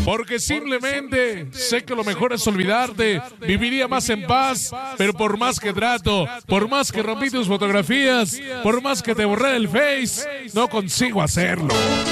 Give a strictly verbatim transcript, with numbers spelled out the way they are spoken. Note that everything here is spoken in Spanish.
Porque simplemente sé que lo mejor es olvidarte. Viviría más en paz, pero por más que trato, por más que rompí tus fotografías, por más que te borré el Face, no consigo hacerlo.